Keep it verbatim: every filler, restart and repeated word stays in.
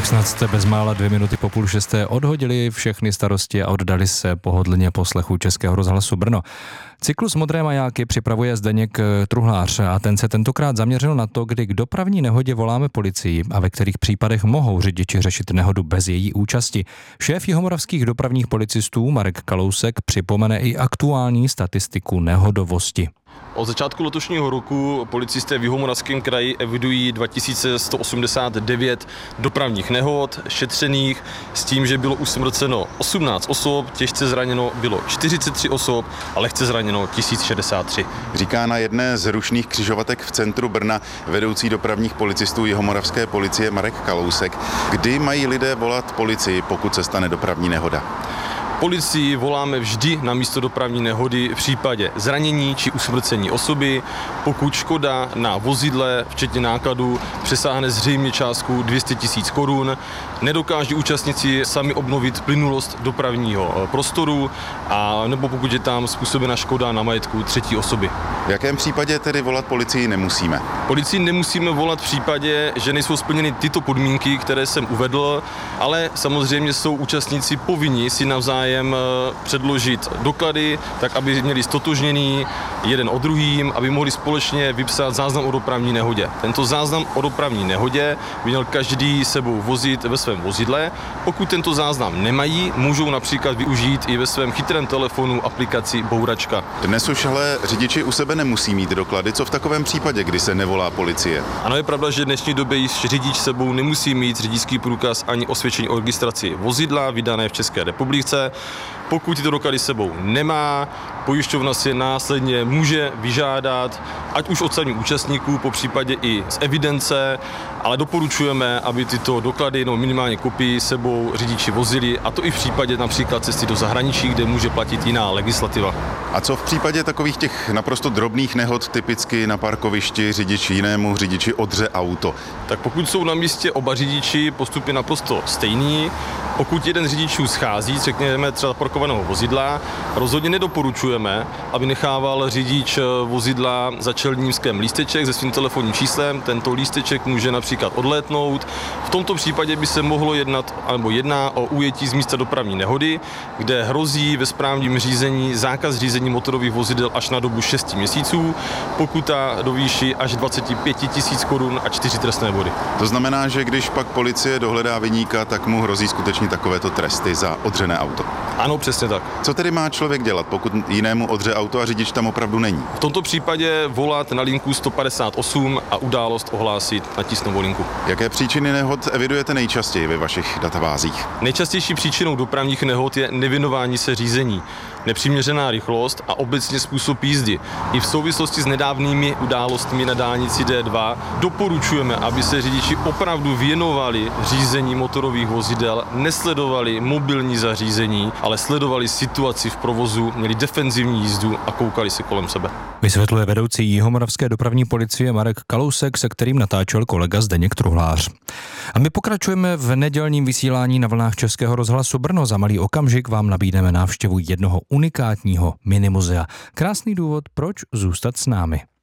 Tak snad jste bezmála dvě minuty po půl šesté odhodili všechny starosti a oddali se pohodlně poslechu Českého rozhlasu Brno. Cyklus Modré majáky připravuje Zdeněk Truhlář a ten se tentokrát zaměřil na to, kdy k dopravní nehodě voláme policii a ve kterých případech mohou řidiči řešit nehodu bez její účasti. Šéf jihomoravských dopravních policistů Marek Kalousek připomene i aktuální statistiku nehodovosti. Od začátku letošního roku policisté v Jihomoravském kraji evidují dva tisíce sto osmdesát devět dopravních nehod šetřených s tím, že bylo usmrceno osmnáct osob, těžce zraněno bylo čtyřicet tři osob a lehce zraněno tisíc šedesát tři. Říká na jedné z rušných křižovatek v centru Brna vedoucí dopravních policistů jihomoravské policie Marek Kalousek. Kdy mají lidé volat policii, pokud se stane dopravní nehoda? Policii voláme vždy na místo dopravní nehody v případě zranění či usmrcení osoby, pokud škoda na vozidle, včetně nákladu, přesáhne zřejmě částku dvě stě tisíc korun, nedokáží účastníci sami obnovit plynulost dopravního prostoru, a nebo pokud je tam způsobena škoda na majetku třetí osoby. V jakém případě tedy volat policii nemusíme? Policii nemusíme volat v případě, že nejsou splněny tyto podmínky, které jsem uvedl, ale samozřejmě jsou účastníci povinni si navzájem předložit doklady, tak aby měli stotožněný jeden o druhým, aby mohli společně vypsat záznam o dopravní nehodě. Tento záznam o dopravní nehodě by měl každý sebou vozit ve svém vozidle. Pokud tento záznam nemají, můžou například využít i ve svém chytrém telefonu aplikaci Bouračka. Dnes už ale řidiči u sebe nemusí mít doklady. Co v takovém případě, kdy se nevolá policie? Ano, je pravda, že v dnešní době již řidič sebou nemusí mít řidičský průkaz ani osvědčení o registraci vozidla vydané v České republice. Pokud tyto doklady sebou nemá, pojišťovna si následně může vyžádat, ať už od samých účastníků, po případě i z evidence, ale doporučujeme, aby tyto doklady nebo minimálně kopii sebou řidiči vozili, a to i v případě například cesty do zahraničí, kde může platit jiná legislativa. A co v případě takových těch naprosto drobných nehod, typicky na parkovišti řidič jinému řidiči odře auto? Tak pokud jsou na místě oba řidiči, postup je naprosto stejný. Pokud jeden z řidičů schází, řekněme třeba parkovaného vozidla, rozhodně nedoporučujeme, aby nechával řidič vozidla za čelnímském lísteček se svým telefonním číslem. Tento lísteček může například odlétnout. V tomto případě by se mohlo jednat, nebo jedná o ujetí z místa dopravní nehody, kde hrozí ve správním řízení zákaz řízení motorových vozidel až na dobu šesti měsíců, pokuta do výši až dvacet pět tisíc korun a čtyři trestné body. To znamená, že když pak policie dohledá viníka, tak mu hrozí skutečně takovéto tresty za odřené auto. Ano, přesně tak. Co tedy má člověk dělat, pokud jinému odře auto a řidič tam opravdu není? V tomto případě volat na linku sto padesát osm a událost ohlásit na tísnovou linku. Jaké příčiny nehod evidujete nejčastěji ve vašich databázích? Nejčastější příčinou dopravních nehod je nevěnování se řízení, nepřiměřená rychlost a obecně způsob jízdy. I v souvislosti s nedávnými událostmi na dálnici D dva doporučujeme, aby se řidiči opravdu věnovali řízení motorových vozidel, nesledovali mobilní zařízení, ale sledovali situaci v provozu, měli defenzivní jízdu a koukali se kolem sebe. Vysvětluje vedoucí jihomoravské dopravní policie Marek Kalousek, se kterým natáčel kolega Zdeněk Truhlář. A my pokračujeme v nedělním vysílání na vlnách Českého rozhlasu Brno. Za malý okamžik vám nabídneme návštěvu jednoho unikátního minimuzea. Krásný důvod, proč zůstat s námi.